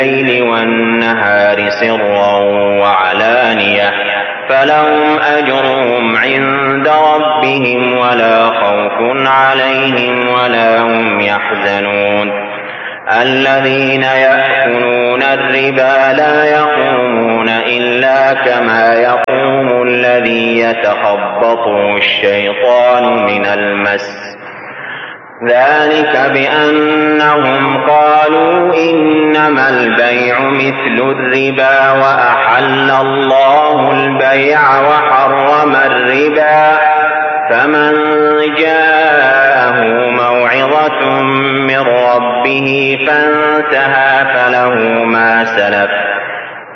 الليل والنهار سرا وعلانية فلهم أجرهم عند ربهم ولا خوف عليهم ولا هم يحزنون. الذين يأكلون الربا لا يقومون إلا كما يقوم الذي يتخبطه الشيطان من المس، ذلك بأنهم قالوا إنما البيع مثل الربا وأحل الله البيع وحرم الربا، فمن جاءه موعظة من ربه فانتهى فله ما سلف